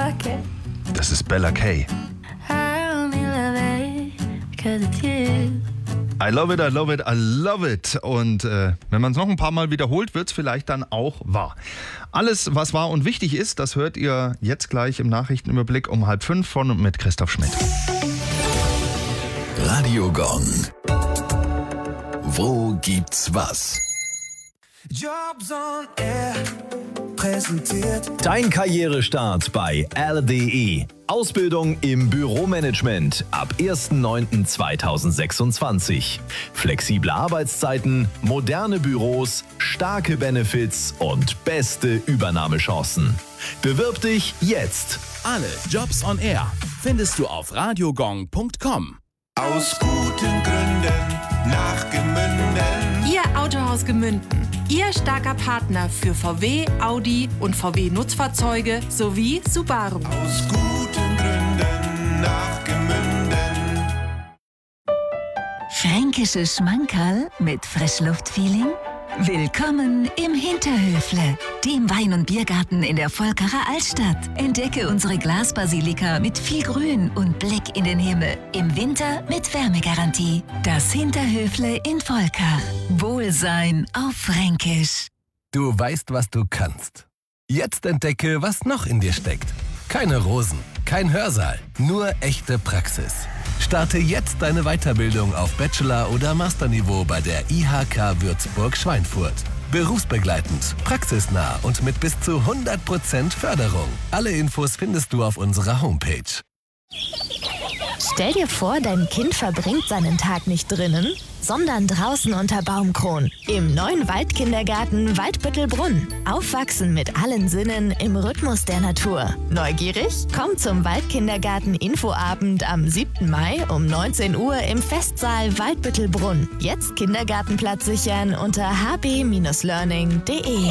like it. Das ist Bella Kay. I only love it because it's you. I love it, I love it, I love it. Und wenn man es noch ein paar Mal wiederholt, wird es vielleicht dann auch wahr. Alles, was wahr und wichtig ist, das hört ihr jetzt gleich im Nachrichtenüberblick um 4:30 von und mit Christoph Schmidt. Radio Gong. Wo gibt's was? Jobs on Air präsentiert Dein Karrierestart bei RDE. Ausbildung im Büromanagement ab 1.9.2026. Flexible Arbeitszeiten, moderne Büros, starke Benefits und beste Übernahmechancen. Bewirb dich jetzt. Alle Jobs on Air findest du auf radiogong.com. aus guten Gründen nach Gemünden. Ihr Autohaus Gemünden. Ihr starker Partner für VW, Audi und VW Nutzfahrzeuge sowie Subaru. Aus guten Gründen nach Gemünden. Fränkische Schmankerl mit Frischluftfeeling? Willkommen im Hinterhöfle, dem Wein- und Biergarten in der Volkerer Altstadt. Entdecke unsere Glasbasilika mit viel Grün und Blick in den Himmel. Im Winter mit Wärmegarantie. Das Hinterhöfle in Volkach. Wohlsein auf Fränkisch. Du weißt, was du kannst. Jetzt entdecke, was noch in dir steckt. Keine Rosen, kein Hörsaal, nur echte Praxis. Starte jetzt deine Weiterbildung auf Bachelor- oder Masterniveau bei der IHK Würzburg-Schweinfurt. Berufsbegleitend, praxisnah und mit bis zu 100% Förderung. Alle Infos findest du auf unserer Homepage. Stell dir vor, dein Kind verbringt seinen Tag nicht drinnen, sondern draußen unter Baumkronen. Im neuen Waldkindergarten Waldbüttelbrunn. Aufwachsen mit allen Sinnen im Rhythmus der Natur. Neugierig? Komm zum Waldkindergarten Infoabend am 7. Mai um 19 Uhr im Festsaal Waldbüttelbrunn. Jetzt Kindergartenplatz sichern unter hb-learning.de.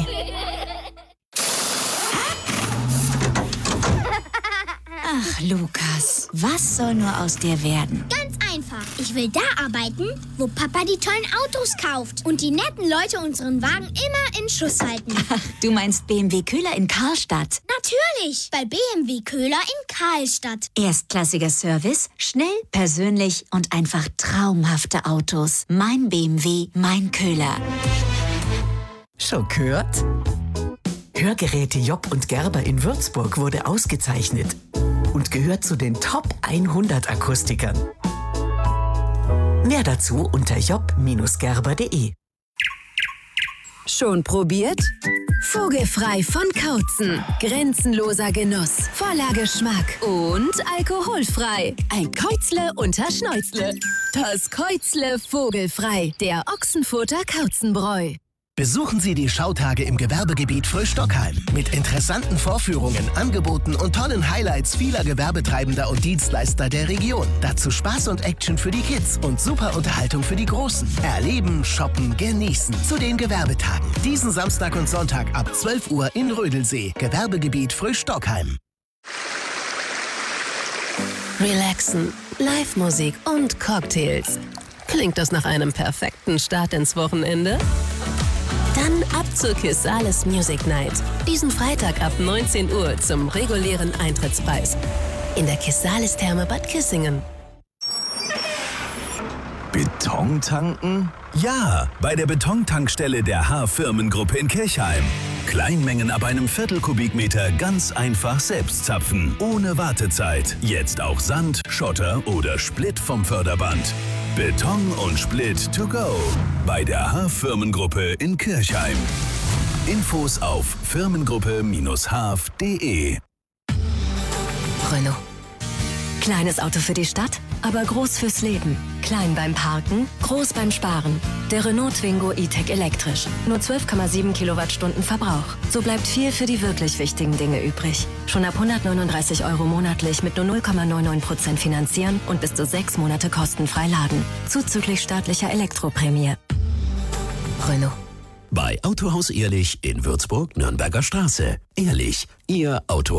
Ach, Lukas, was soll nur aus dir werden? Ganz einfach. Ich will da arbeiten, wo Papa die tollen Autos kauft und die netten Leute unseren Wagen immer in Schuss halten. Ach, du meinst BMW Köhler in Karlstadt? Natürlich, bei BMW Köhler in Karlstadt. Erstklassiger Service, schnell, persönlich und einfach traumhafte Autos. Mein BMW, mein Köhler. Schon gehört? Hörgeräte Job und Gerber in Würzburg wurde ausgezeichnet und gehört zu den Top 100 Akustikern. Mehr dazu unter job-gerber.de. Schon probiert? Vogelfrei von Kautzen. Grenzenloser Genuss, voller Geschmack und alkoholfrei. Ein Käuzle unter Schnäuzle. Das Käuzle vogelfrei, der Ochsenfurter Kauzenbräu. Besuchen Sie die Schautage im Gewerbegebiet Frösch-Stockheim mit interessanten Vorführungen, Angeboten und tollen Highlights vieler Gewerbetreibender und Dienstleister der Region. Dazu Spaß und Action für die Kids und super Unterhaltung für die Großen. Erleben, shoppen, genießen zu den Gewerbetagen. Diesen Samstag und Sonntag ab 12 Uhr in Rödelsee, Gewerbegebiet Frösch-Stockheim. Relaxen, Live-Musik und Cocktails. Klingt das nach einem perfekten Start ins Wochenende? Dann ab zur Kissales Music Night. Diesen Freitag ab 19 Uhr zum regulären Eintrittspreis. In der Kissales Therme Bad Kissingen. Beton tanken? Ja, bei der Betontankstelle der H-Firmengruppe in Kirchheim. Kleinmengen ab einem Viertel-Kubikmeter ganz einfach selbst zapfen, ohne Wartezeit. Jetzt auch Sand, Schotter oder Split vom Förderband. Beton und Split to go bei der H-Firmengruppe in Kirchheim. Infos auf firmengruppe-haf.de. Renault. Kleines Auto für die Stadt, aber groß fürs Leben. Klein beim Parken, groß beim Sparen. Der Renault Twingo E-Tech elektrisch. Nur 12,7 Kilowattstunden Verbrauch. So bleibt viel für die wirklich wichtigen Dinge übrig. Schon ab 139 € monatlich mit nur 0,99% finanzieren und bis zu 6 Monate kostenfrei laden. Zuzüglich staatlicher Elektroprämie. Renault. Bei Autohaus Ehrlich in Würzburg, Nürnberger Straße. Ehrlich, Ihr Auto.